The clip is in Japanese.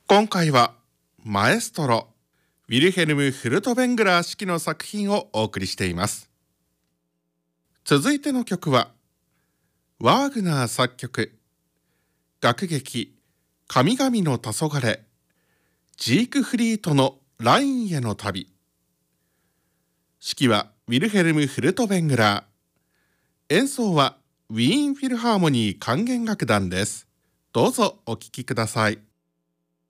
今回はマエストロウィルヘルム・フルトベングラー指揮の作品をお送りしています。続いての曲はワーグナー作曲楽劇神々の黄昏ジークフリートのラインへの旅。指揮はウィルヘルム・フルトベングラー、演奏はウィーンフィルハーモニー管弦楽団です。どうぞお聴きください。